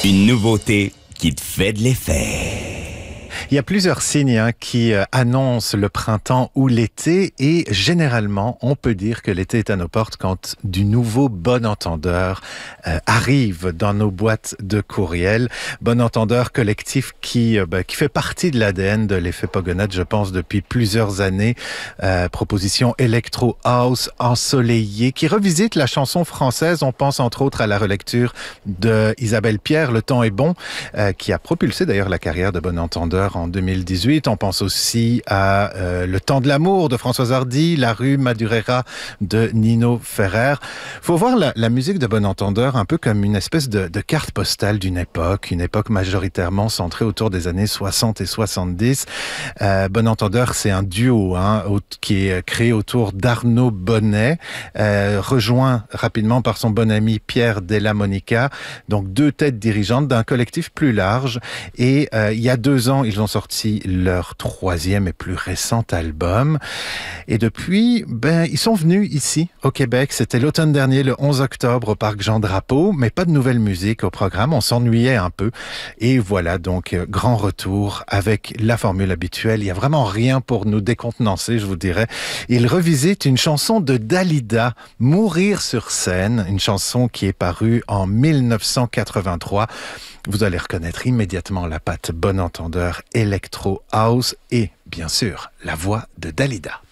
Une nouveauté qui te fait de l'effet. Il y a plusieurs signes qui annoncent le printemps ou l'été et généralement, on peut dire que l'été est à nos portes quand du nouveau Bon Entendeur arrive dans nos boîtes de courriel. Bon Entendeur collectif qui fait partie de l'ADN de l'effet Pogonade, je pense, depuis plusieurs années. Proposition Electro House ensoleillée qui revisite la chanson française. On pense entre autres à la relecture de Isabelle Pierre, Le temps est bon, qui a propulsé d'ailleurs la carrière de Bon Entendeur en 2018. On pense aussi à Le temps de l'amour de Françoise Hardy, La rue Madureira de Nino Ferrer. Faut voir la musique de Bon Entendeur un peu comme une espèce de carte postale d'une époque, une époque majoritairement centrée autour des années 60 et 70. Bon Entendeur, c'est un duo qui est créé autour d'Arnaud Bonnet, rejoint rapidement par son bon ami Pierre Della Monica, donc deux têtes dirigeantes d'un collectif plus large. Et il y a 2 ans, ils ont sorti leur 3e et plus récent album. Et depuis, ils sont venus ici, au Québec. C'était l'automne dernier, le 11 octobre, au Parc Jean-Drapeau, mais pas de nouvelle musique au programme. On s'ennuyait un peu. Et voilà, donc, grand retour avec la formule habituelle. Il y a vraiment rien pour nous décontenancer, je vous dirais. Ils revisitent une chanson de Dalida, Mourir sur scène, une chanson qui est parue en 1983. Vous allez reconnaître immédiatement la patte Bon Entendeur, Electro House et, bien sûr, la voix de Dalida.